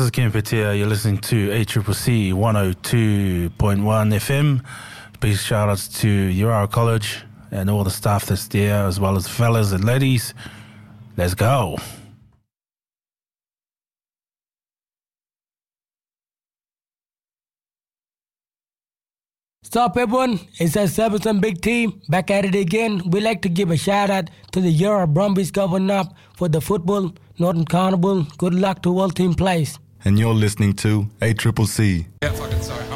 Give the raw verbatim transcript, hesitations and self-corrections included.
is Ken Petia. You're listening to A C C C one oh two point one F M. Big shout outs to Urawa College and all the staff that's there, as well as fellas and ladies. Let's go. What's up, everyone? It's that Sevenson Big Team back at it again. We'd like to give a shout out to the Urawa Brumbies going up for the football Northern Carnival. Good luck to all team plays. And you're listening to A C C C. Yeah, fucking sorry.